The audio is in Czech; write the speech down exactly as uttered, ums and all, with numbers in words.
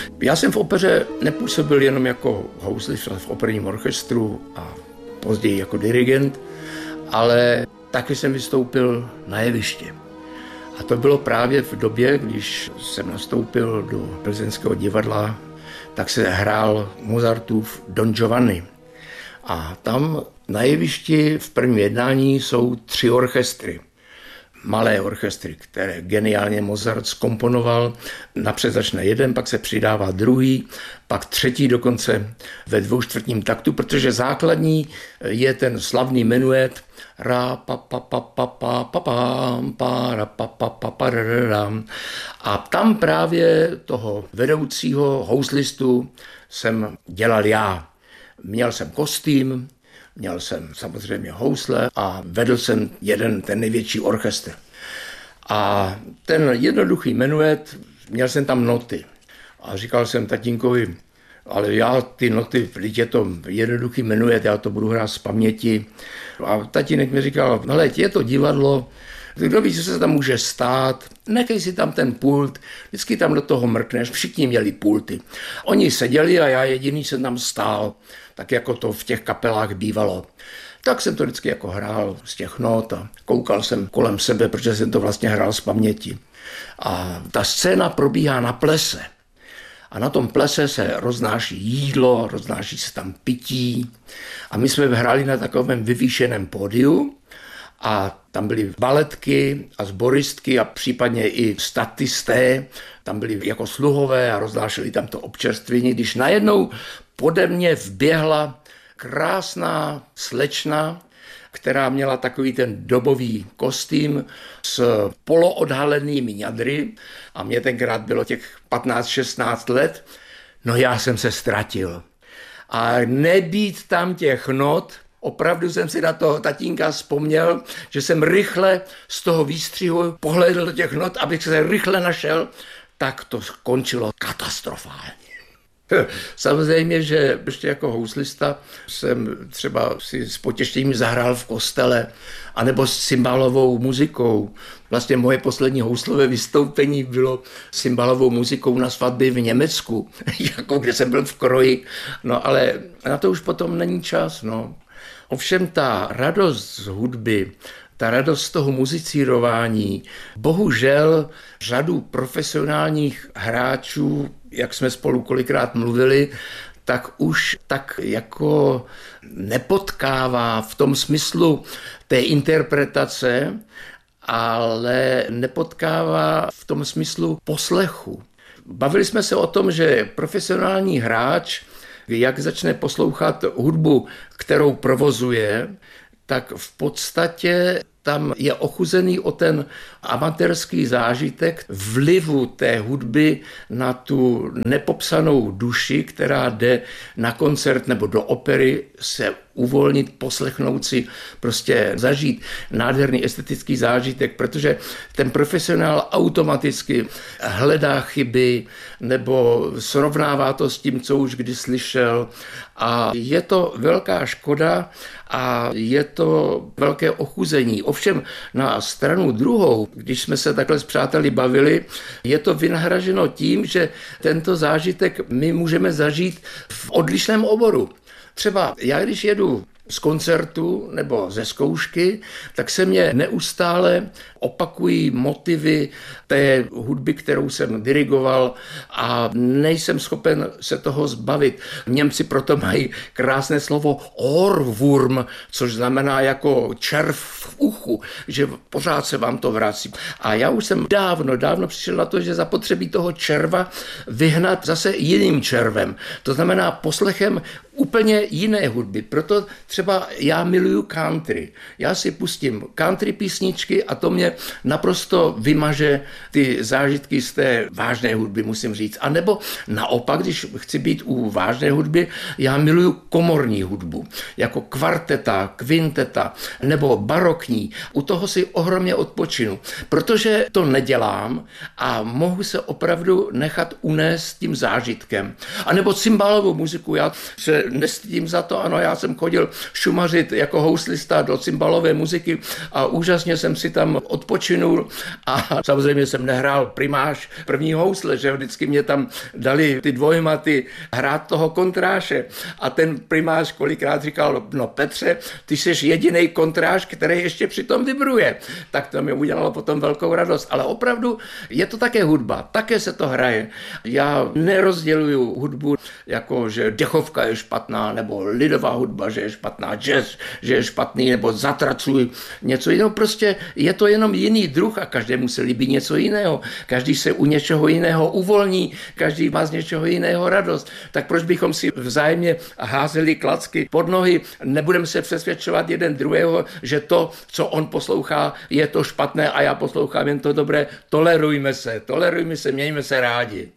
Já jsem v opeře nepůsobil jenom jako houslista v operním orchestru a později jako dirigent, ale taky jsem vystoupil na jevišti. A to bylo právě v době, když jsem nastoupil do plzeňského divadla, tak se hrál Mozartův Don Giovanni. A tam na jevišti v prvním jednání jsou tři orchestry. Malé orchestry, které geniálně Mozart zkomponoval. Napřed začne jeden, pak se přidává druhý, pak třetí dokonce ve dvoučtvrtním taktu, protože základní je ten slavný menuet ra pa pa pa pa pa pa pam pa ra pa pa pa pa ra. A tam právě toho vedoucího houslistu jsem dělal já. Měl jsem kostým, měl jsem samozřejmě housle a vedl jsem jeden ten největší orchestr. A ten jednoduchý menuet, měl jsem tam noty. A říkal jsem tatínkovi, ale já ty noty, když je to jednoduchý menuet, já to budu hrát z paměti. A tatínek mi říkal, hele, je to divadlo, kdo ví, co se tam může stát, nechej si tam ten pult, vždycky tam do toho mrkneš, všichni měli pulty. Oni seděli a já jediný jsem tam stál, tak jako to v těch kapelách bývalo. Tak jsem to vždycky jako hrál z těch not a koukal jsem kolem sebe, protože jsem to vlastně hrál z paměti. A ta scéna probíhá na plese. A na tom plese se roznáší jídlo, roznáší se tam pití. A my jsme hráli na takovém vyvýšeném pódiu a tam byly baletky a sboristky a případně i statisté. Tam byli jako sluhové a roznášeli tam to občerstvení, když najednou pode mě vběhla krásná slečna, která měla takový ten dobový kostým s poloodhalenými ňadry a mě tenkrát bylo těch patnáct šestnáct let, no já jsem se ztratil. A nebýt tam těch not, opravdu jsem si na toho tatínka vzpomněl, že jsem rychle z toho výstřihu pohlédl do těch not, abych se rychle našel, tak to skončilo katastrofálně. Samozřejmě, že ještě jako houslista jsem třeba si s potěšením zahrál v kostele anebo s cymbálovou muzikou. Vlastně moje poslední houslové vystoupení bylo s cymbálovou muzikou na svatbě v Německu, jako kde jsem byl v kroji, no ale na to už potom není čas. No. Ovšem ta radost z hudby, ta radost z toho muzicírování, bohužel řadu profesionálních hráčů, jak jsme spolu kolikrát mluvili, tak už tak jako nepotkává v tom smyslu té interpretace, ale nepotkává v tom smyslu poslechu. Bavili jsme se o tom, že profesionální hráč, jak začne poslouchat hudbu, kterou provozuje, tak v podstatě tam je ochuzený o ten amatérský zážitek vlivu té hudby na tu nepopsanou duši, která jde na koncert nebo do opery se uvolnit, poslechnout si, prostě zažít nádherný estetický zážitek, protože ten profesionál automaticky hledá chyby nebo srovnává to s tím, co už kdy slyšel a je to velká škoda a je to velké ochuzení. Ovšem na stranu druhou, když jsme se takhle s přáteli bavili, je to vynahraženo tím, že tento zážitek my můžeme zažít v odlišném oboru. Třeba já, když jedu z koncertu nebo ze zkoušky, tak se mě neustále opakují motivy té hudby, kterou jsem dirigoval a nejsem schopen se toho zbavit. Němci proto mají krásné slovo Ohrwurm, což znamená jako červ v uchu, že pořád se vám to vrací. A já už jsem dávno, dávno přišel na to, že zapotřebí toho červa vyhnat zase jiným červem. To znamená poslechem úplně jiné hudby. Proto třeba já miluju country. Já si pustím country písničky a to mě naprosto vymaže ty zážitky z té vážné hudby, musím říct. A nebo naopak, když chci být u vážné hudby, já miluju komorní hudbu, jako kvarteta, kvinteta nebo barokní. U toho si ohromně odpočinu, protože to nedělám a mohu se opravdu nechat unést tím zážitkem. A nebo cymbálovou muziku, já se nestydím za to, ano, já jsem chodil šumařit jako houslista do cymbalové muziky a úžasně jsem si tam odpočinul a samozřejmě jsem nehrál primáš první housle, že vždycky mě tam dali ty dvojmaty hrát toho kontráše a ten primář kolikrát říkal, no Petře, ty jsi jedinej kontráž, který ještě přitom vibruje. Tak to mi udělalo potom velkou radost, ale opravdu je to také hudba, také se to hraje. Já nerozděluju hudbu jako, že dechovka je špatná, nebo lidová hudba, že je špatná, jazz, že je špatný, nebo zatracuj něco jiného. Prostě je to jenom jiný druh a každému se líbí něco jiného. Každý se u něčeho jiného uvolní, každý má z něčeho jiného radost. Tak proč bychom si vzájemně házeli klacky pod nohy, nebudeme se přesvědčovat jeden druhého, že to, co on poslouchá, je to špatné a já poslouchám jen to dobré. Tolerujme se, tolerujme se, mějme se rádi.